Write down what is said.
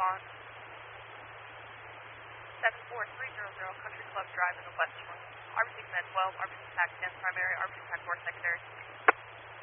on 74300 Country Club Drive in the West Room. RBC Command 12, RBC TAC stands primary, RBC TAC 4 secondary.